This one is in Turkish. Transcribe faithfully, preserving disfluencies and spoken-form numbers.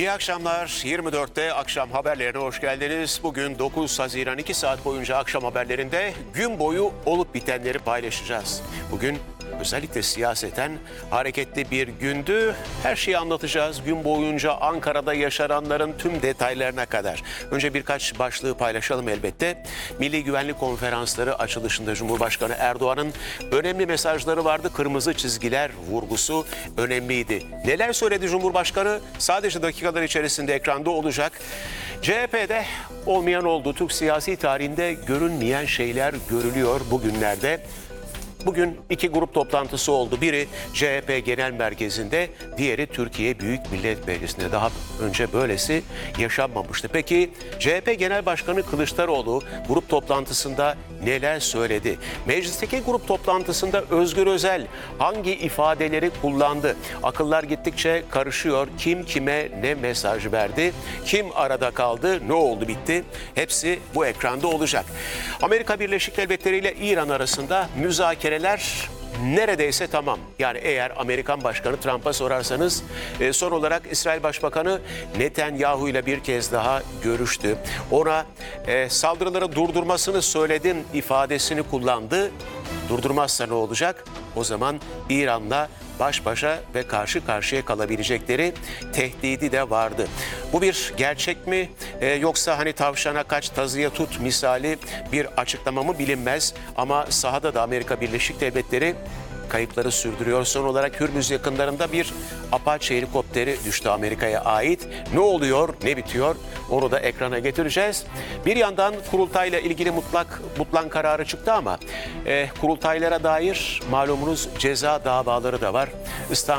İyi akşamlar. yirmi dörtte akşam haberlerine hoş geldiniz. Bugün dokuz Haziran iki saat boyunca akşam haberlerinde gün boyu olup bitenleri paylaşacağız. Bugün özellikle siyaseten hareketli bir gündü. Her şeyi anlatacağız. Gün boyunca Ankara'da yaşananların tüm detaylarına kadar. Önce birkaç başlığı paylaşalım elbette. Milli Güvenlik Konferansları açılışında Cumhurbaşkanı Erdoğan'ın önemli mesajları vardı. Kırmızı çizgiler vurgusu önemliydi. Neler söyledi Cumhurbaşkanı? Sadece dakikalar içerisinde ekranda olacak. C H P'de olmayan oldu. Türk siyasi tarihinde görünmeyen şeyler görülüyor bugünlerde. Bugün iki grup toplantısı oldu. Biri C H P Genel Merkezi'nde, diğeri Türkiye Büyük Millet Meclisi'nde. Daha önce böylesi yaşanmamıştı. Peki C H P Genel Başkanı Kılıçdaroğlu grup toplantısında neler söyledi? Meclisteki grup toplantısında Özgür Özel hangi ifadeleri kullandı? Akıllar gittikçe karışıyor. Kim kime ne mesaj verdi? Kim arada kaldı? Ne oldu bitti? Hepsi bu ekranda olacak. Amerika Birleşik Devletleri ile İran arasında müzakere neredeyse tamam. Yani eğer Amerikan Başkanı Trump'a sorarsanız son olarak İsrail Başbakanı Netanyahu ile bir kez daha görüştü. Ona e, saldırıları durdurmasını söyledim ifadesini kullandı. Durdurmazsa ne olacak? O zaman İran'la baş başa ve karşı karşıya kalabilecekleri tehdidi de vardı. Bu bir gerçek mi ee, yoksa hani tavşana kaç tazıya tut misali bir açıklama mı bilinmez. Ama sahada da Amerika Birleşik Devletleri kayıpları sürdürüyor. Son olarak Hürmüz yakınlarında bir Apache helikopteri düştü Amerika'ya ait. Ne oluyor, ne bitiyor? Onu da ekrana getireceğiz. Bir yandan kurultayla ilgili mutlak butlan kararı çıktı ama e, kurultaylara dair malumunuz ceza davaları da var. İstanbul